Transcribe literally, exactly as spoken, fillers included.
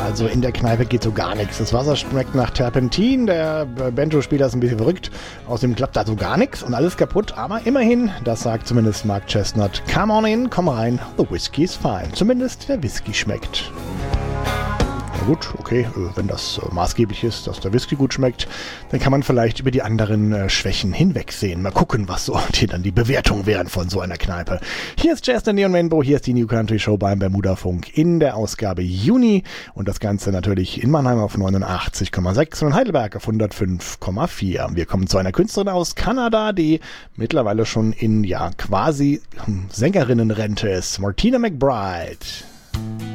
Also in der Kneipe geht so gar nichts. Das Wasser schmeckt nach Terpentin, der Banjo-Spieler ist ein bisschen verrückt. Außerdem klappt da so gar nichts und alles kaputt. Aber immerhin, das sagt zumindest Mark Chestnut. Come on in, komm rein, the whiskey is fine. Zumindest der Whisky schmeckt. Gut, okay, wenn das äh, maßgeblich ist, dass der Whisky gut schmeckt, dann kann man vielleicht über die anderen äh, Schwächen hinwegsehen. Mal gucken, was so die dann die Bewertung wären von so einer Kneipe. Hier ist Jazz der Neon Rainbow, hier ist die New Country Show beim Bermuda-Funk in der Ausgabe Juni und das Ganze natürlich in Mannheim auf neunundachtzig Komma sechs und in Heidelberg auf hundertfünf Komma vier. Wir kommen zu einer Künstlerin aus Kanada, die mittlerweile schon in, ja, quasi hm, Sängerinnenrente ist. Martina McBride.